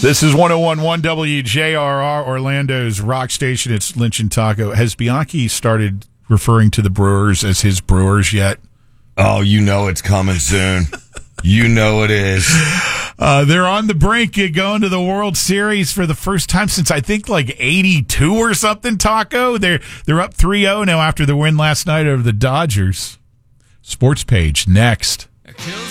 This is 101.1 WJRR, Orlando's rock station. It's Lynch and Taco. Has Bianchi started referring to the Brewers as his Brewers yet? Oh, you know it's coming soon. You know it is. They're on the brink of going to the World Series for the first time since I think like 82 or something, Taco. They're up 3-0 now after the win last night over the Dodgers. Sports page next.